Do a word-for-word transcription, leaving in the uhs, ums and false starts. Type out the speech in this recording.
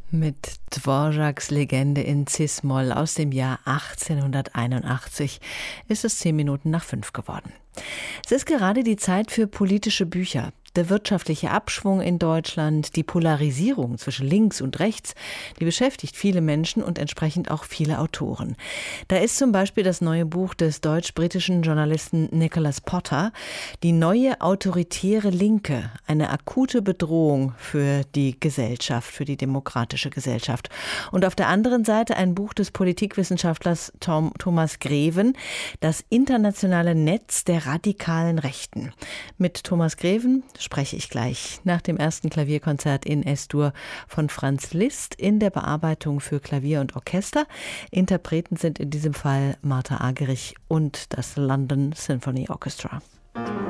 Mit Dvoraks Legende in Cis-Moll aus dem Jahr achtzehnhunderteinundachtzig ist es zehn Minuten nach fünf geworden. Es ist gerade die Zeit für politische Bücher. Der wirtschaftliche Abschwung in Deutschland, die Polarisierung zwischen links und rechts, die beschäftigt viele Menschen und entsprechend auch viele Autoren. Da ist zum Beispiel das neue Buch des deutsch-britischen Journalisten Nicholas Potter, Die neue autoritäre Linke, eine akute Bedrohung für die Gesellschaft, für die demokratische Gesellschaft. Und auf der anderen Seite ein Buch des Politikwissenschaftlers Tom, Thomas Greven, Das internationale Netz der radikalen Rechten. Mit Thomas Greven spreche ich gleich nach dem ersten Klavierkonzert in Es-Dur von Franz Liszt in der Bearbeitung für Klavier und Orchester. Interpreten sind in diesem Fall Martha Argerich und das London Symphony Orchestra.